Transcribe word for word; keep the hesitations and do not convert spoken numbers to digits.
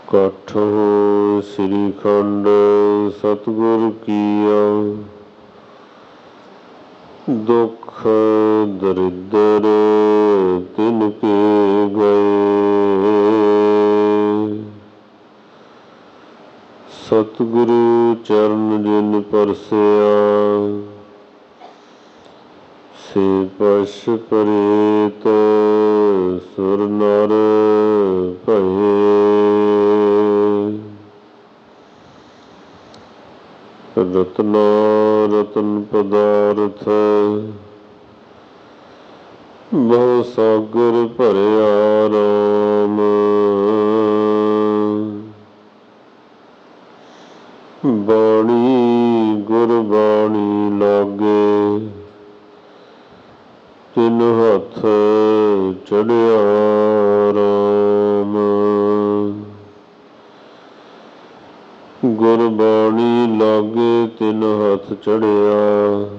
ਕਾਠੋ ਸ੍ਰੀ ਖੰਡ ਸਤਿਗੁਰ ਕੀਆ, ਦੁਖ ਦਰਿਦਰ ਤਿਨ ਕੇ ਗਏ। ਸਤਿਗੁਰੂ ਚਰਨ ਜਿਨ ਪਰਸਿਆ, ਸੇ ਪਸ਼ ਪਰੇਤ ਸੁਰ ਨਰ ਭਏ। ਰਤਨਾ ਰਤਨ ਪਦਾਰਥ ਬਹੁ ਸਾਗਰ ਭਰਿਆ ਰਾਮ। ਬਾਣੀ ਗੁਰਬਾਣੀ ਲਾਗੇ, ਤਿਨ ਹੱਥ ਚੜਿਆ ਰਾਮ। ਗੁਰਬਾਣੀ ਲਾਗੇ ਤਿਨ ਹੱਥ ਚੜਿਆ,